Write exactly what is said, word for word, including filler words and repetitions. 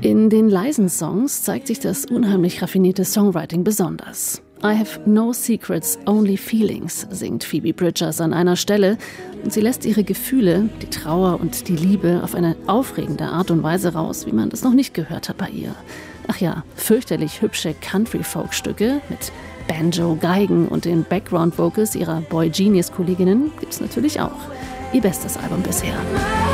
In den leisen Songs zeigt sich das unheimlich raffinierte Songwriting besonders. I have no secrets, only feelings, singt Phoebe Bridgers an einer Stelle. Und sie lässt ihre Gefühle, die Trauer und die Liebe auf eine aufregende Art und Weise raus, wie man das noch nicht gehört hat bei ihr. Ach ja, fürchterlich hübsche Country-Folk-Stücke mit Banjo, Geigen und den Background-Vocals ihrer Boy Genius-Kolleginnen gibt's natürlich auch. Ihr bestes Album bisher.